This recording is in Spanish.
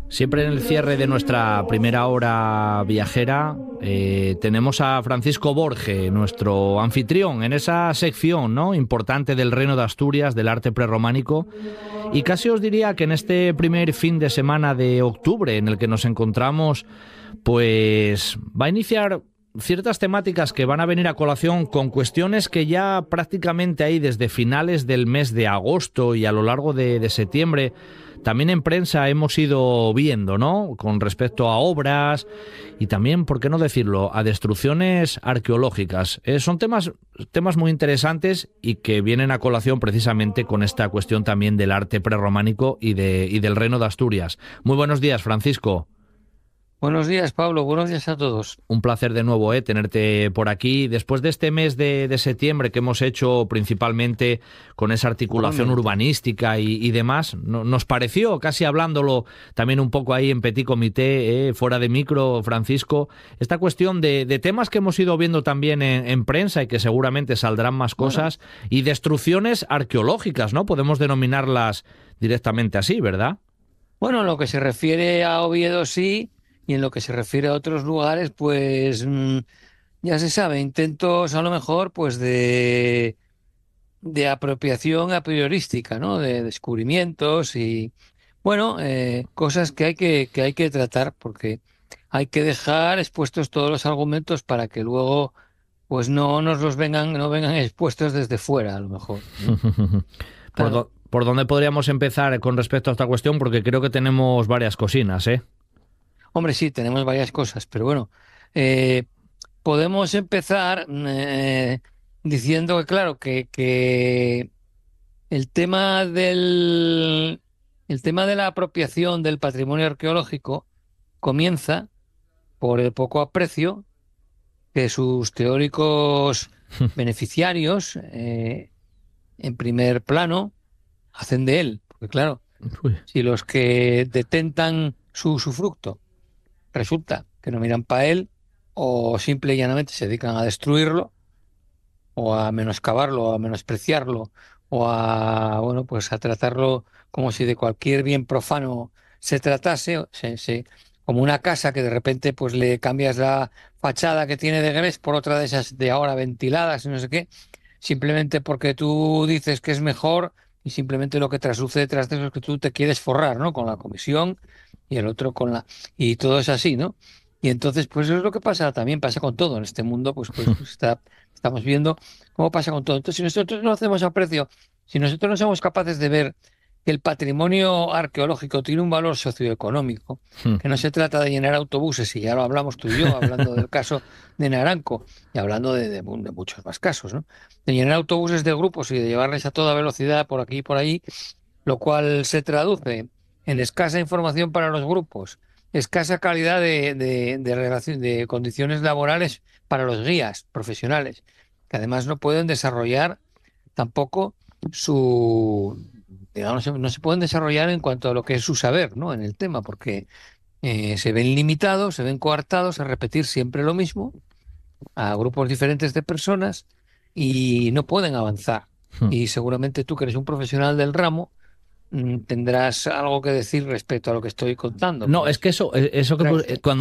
Siempre en el cierre de nuestra primera hora viajera tenemos a Francisco Borge, nuestro anfitrión, en esa sección, ¿no?, importante del Reino de Asturias, del arte prerrománico. Y casi os diría que en este primer fin de semana de octubre en el que nos encontramos, pues va a iniciar ciertas temáticas que van a venir a colación con cuestiones que ya prácticamente hay desde finales del mes de agosto y a lo largo de septiembre. También en prensa hemos ido viendo, ¿no?, con respecto a obras y también, ¿por qué no decirlo?, a destrucciones arqueológicas. Son temas muy interesantes y que vienen a colación precisamente con esta cuestión también del arte prerrománico y del Reino de Asturias. Muy buenos días, Francisco. Buenos días, Pablo. Buenos días a todos. Un placer de nuevo tenerte por aquí. Después de este mes de septiembre que hemos hecho principalmente con esa articulación urbanística y demás, nos pareció, casi hablándolo también un poco ahí en petit comité, fuera de micro, Francisco, esta cuestión de temas que hemos ido viendo también en prensa y que seguramente saldrán más cosas, y destrucciones arqueológicas, ¿no? Podemos denominarlas directamente así, ¿verdad? Bueno, en lo que se refiere a Oviedo sí, y en lo que se refiere a otros lugares, pues ya se sabe, intentos a lo mejor pues de apropiación a priorística, ¿no? De descubrimientos y, bueno, cosas que hay que tratar, porque hay que dejar expuestos todos los argumentos para que luego pues no vengan expuestos desde fuera, a lo mejor, ¿no? Claro. ¿Por dónde podríamos empezar con respecto a esta cuestión? Porque creo que tenemos varias cocinas, ¿eh? Hombre, sí, tenemos varias cosas, pero bueno, eh, podemos empezar diciendo que, claro, que el tema de la apropiación del patrimonio arqueológico comienza por el poco aprecio que sus teóricos beneficiarios, en primer plano, hacen de él. Porque, claro, Uy. si los que detentan su usufructo resulta que no miran para él, o simple y llanamente se dedican a destruirlo, o a menoscabarlo, o a menospreciarlo, o a, bueno, pues a tratarlo como si de cualquier bien profano se tratase, como una casa que de repente pues le cambias la fachada que tiene de grés por otra de esas de ahora ventiladas y no sé qué, simplemente porque tú dices que es mejor, y simplemente lo que trasluce detrás de eso es que tú te quieres forrar, ¿no?, con la comisión, y el otro con la... y todo es así, ¿no? Y entonces, pues eso es lo que pasa, también pasa con todo en este mundo, estamos viendo cómo pasa con todo. Entonces, si nosotros no hacemos aprecio, si nosotros no somos capaces de ver que el patrimonio arqueológico tiene un valor socioeconómico, que no se trata de llenar autobuses, y ya lo hablamos tú y yo, hablando del caso de Naranco, y hablando de muchos más casos, ¿no?, de llenar autobuses de grupos y de llevarles a toda velocidad por aquí y por ahí, lo cual se traduce en escasa información para los grupos, escasa calidad de condiciones laborales para los guías profesionales, que además no pueden desarrollar tampoco digamos, no se pueden desarrollar en cuanto a lo que es su saber, ¿no?, en el tema, porque se ven limitados, se ven coartados a repetir siempre lo mismo a grupos diferentes de personas, y no pueden avanzar. Y seguramente tú, que eres un profesional del ramo, tendrás algo que decir respecto a lo que estoy contando. No, Pues, es que eso que claro, cuando